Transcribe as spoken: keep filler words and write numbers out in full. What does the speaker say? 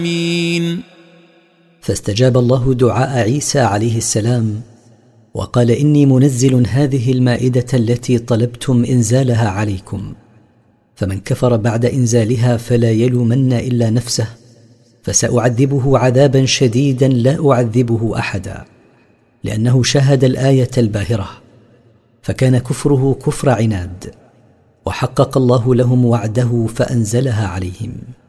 آمين. فاستجاب الله دعاء عيسى عليه السلام وقال: إني منزل هذه المائدة التي طلبتم إنزالها عليكم، فمن كفر بعد إنزالها فلا يلومن إلا نفسه، فسأعذبه عذابا شديدا لا أعذبه أحدا، لأنه شاهد الآية الباهرة، فكان كفره كفر عناد، وحقق الله لهم وعده فأنزلها عليهم.